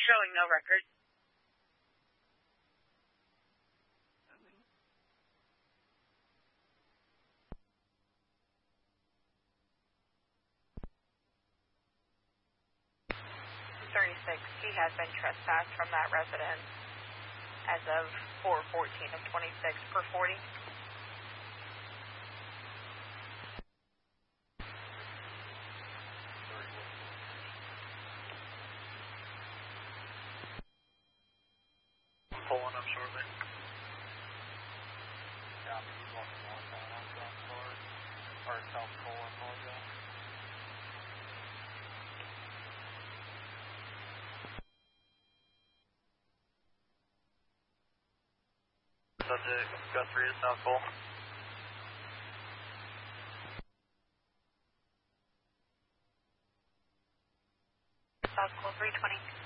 Showing no record. He has been trespassed from that residence as of 4/14 of 26 per 40. Pulling up shortly. Copy, he's walking northbound on South Florida, or South Pole, I apologize. Subject, Guthrie is South Pole. South Pole 320.